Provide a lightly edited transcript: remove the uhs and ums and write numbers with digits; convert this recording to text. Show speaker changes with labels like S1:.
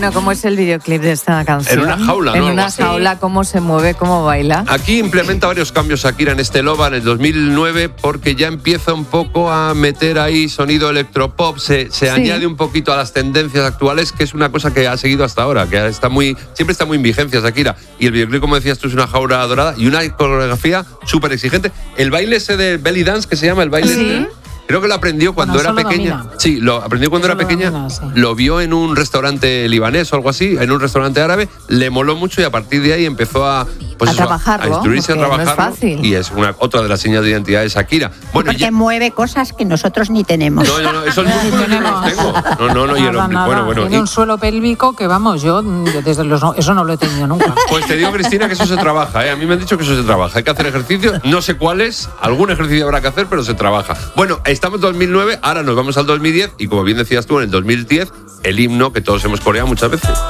S1: Bueno, ¿cómo es el videoclip de esta canción?
S2: En una jaula, ¿no?
S1: En una jaula, cómo se mueve, cómo baila.
S2: Aquí implementa varios cambios Shakira en este Loba en el 2009 porque ya empieza un poco a meter ahí sonido electropop, se añade un poquito a las tendencias actuales, que es una cosa que ha seguido hasta ahora, que siempre está muy en vigencia Shakira. Y el videoclip, como decías tú, es una jaula dorada y una coreografía súper exigente. El baile ese de belly dance, que se llama el baile creo que lo aprendió cuando era pequeña.
S3: Domina.
S2: Sí, lo aprendió cuando era pequeña.
S3: Domina, sí.
S2: Lo vio en un restaurante libanés o algo así, en un restaurante árabe, le moló mucho y a partir de ahí empezó a
S1: trabajarlo,
S2: a instruirse, a trabajarlo.
S1: no es fácil.
S2: Y es otra de las señas de identidad de Shakira. Bueno,
S4: porque mueve cosas que nosotros ni tenemos.
S2: No, esos músculos no los tengo. No, y el hombre, bueno.
S3: Tiene un suelo pélvico que, vamos, yo desde eso no lo he tenido nunca.
S2: Pues te digo, Cristina, que eso se trabaja, ¿eh? A mí me han dicho que eso se trabaja. Hay que hacer ejercicio, no sé cuáles, algún ejercicio habrá que hacer, pero se trabaja. Bueno, estamos en 2009, ahora nos vamos al 2010 y como bien decías tú, en el 2010, el himno que todos hemos coreado muchas veces.